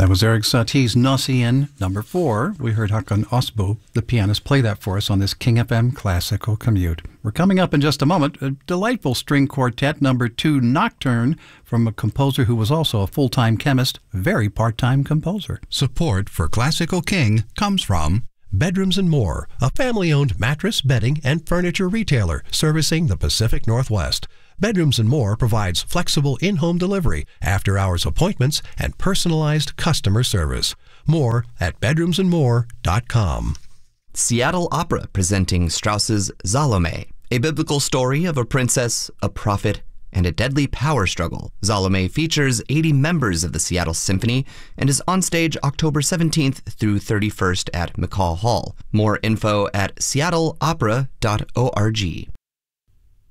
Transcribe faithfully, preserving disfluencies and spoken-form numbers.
That was Eric Satie's Nosien, number four. We heard Hakan Osbu, the pianist, play that for us on this King F M Classical Commute. We're coming up in just a moment. A delightful string quartet, number two, Nocturne, from a composer who was also a full-time chemist, very part-time composer. Support for Classical King comes from Bedrooms and More, a family-owned mattress, bedding, and furniture retailer servicing the Pacific Northwest. Bedrooms and More provides flexible in-home delivery, after-hours appointments, and personalized customer service. More at bedrooms and more dot com. Seattle Opera presenting Strauss's Salome, a biblical story of a princess, a prophet, and a deadly power struggle. Salome features eighty members of the Seattle Symphony and is on stage October seventeenth through thirty-first at McCaw Hall. More info at seattle opera dot org.